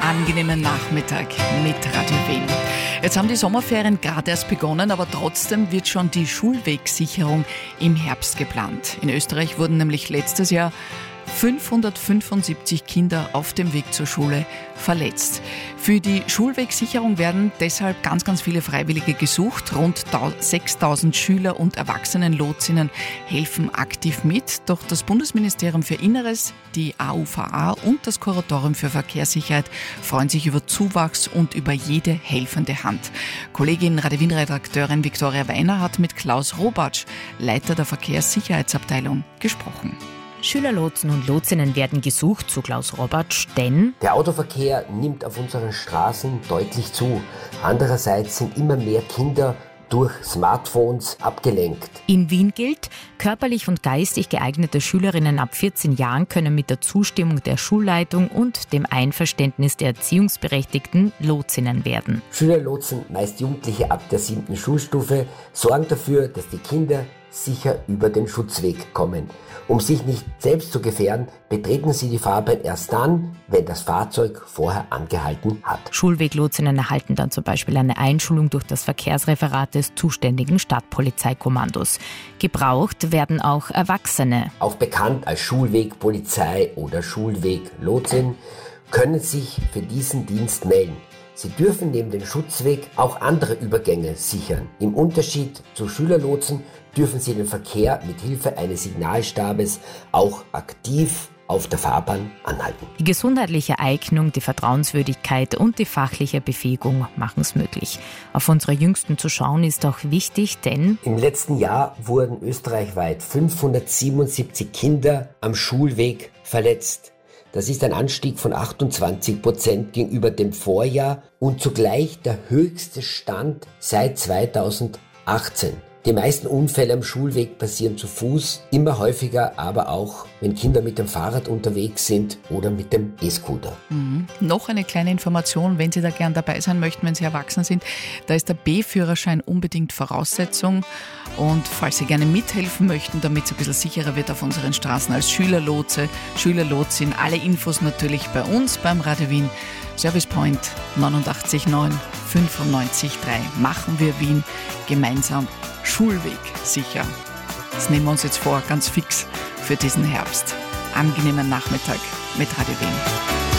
angenehmen Nachmittag mit Radio Wien. Jetzt haben die Sommerferien gerade erst begonnen, aber trotzdem wird schon die Schulwegsicherung im Herbst geplant. In Österreich wurden nämlich letztes Jahr 575 Kinder auf dem Weg zur Schule verletzt. Für die Schulwegsicherung werden deshalb ganz viele Freiwillige gesucht. Rund 6.000 Schüler und Erwachsenenlotsinnen helfen aktiv mit. Doch das Bundesministerium für Inneres, die AUVA und das Kuratorium für Verkehrssicherheit freuen sich über Zuwachs und über jede helfende Hand. Kollegin Radio Wien-Redakteurin Viktoria Weiner hat mit Klaus Robatsch, Leiter der Verkehrssicherheitsabteilung, gesprochen. Schülerlotsen und Lotsinnen werden gesucht, so Klaus Robatsch, denn der Autoverkehr nimmt auf unseren Straßen deutlich zu. Andererseits sind immer mehr Kinder durch Smartphones abgelenkt. In Wien gilt, körperlich und geistig geeignete Schülerinnen ab 14 Jahren können mit der Zustimmung der Schulleitung und dem Einverständnis der Erziehungsberechtigten Lotsinnen werden. Schülerlotsen, meist Jugendliche ab der 7. Schulstufe, sorgen dafür, dass die Kinder sicher über den Schutzweg kommen. Um sich nicht selbst zu gefährden, betreten sie die Fahrbahn erst dann, wenn das Fahrzeug vorher angehalten hat. Schulweglotsinnen erhalten dann zum Beispiel eine Einschulung durch das Verkehrsreferat des zuständigen Stadtpolizeikommandos. Gebraucht werden auch Erwachsene. Auch bekannt als Schulwegpolizei oder Schulweglotsin, können sich für diesen Dienst melden. Sie dürfen neben dem Schutzweg auch andere Übergänge sichern. Im Unterschied zu Schülerlotsen dürfen sie den Verkehr mit Hilfe eines Signalstabes auch aktiv auf der Fahrbahn anhalten. Die gesundheitliche Eignung, die Vertrauenswürdigkeit und die fachliche Befähigung machen es möglich. Auf unsere Jüngsten zu schauen ist auch wichtig, denn im letzten Jahr wurden österreichweit 577 Kinder am Schulweg verletzt. Das ist ein Anstieg von 28% gegenüber dem Vorjahr und zugleich der höchste Stand seit 2018. Die meisten Unfälle am Schulweg passieren zu Fuß, immer häufiger aber auch, wenn Kinder mit dem Fahrrad unterwegs sind oder mit dem E-Scooter. Noch eine kleine Information, wenn Sie da gern dabei sein möchten, wenn Sie erwachsen sind, da ist der B-Führerschein unbedingt Voraussetzung. Und falls Sie gerne mithelfen möchten, damit es ein bisschen sicherer wird auf unseren Straßen als Schülerlotse, Schülerlotsin, alle Infos natürlich bei uns beim Radio Wien. Service Point 89 9 95 3. Machen wir Wien gemeinsam Schulweg sicher. Das nehmen wir uns jetzt vor, ganz fix für diesen Herbst. Angenehmen Nachmittag mit Radio Wien.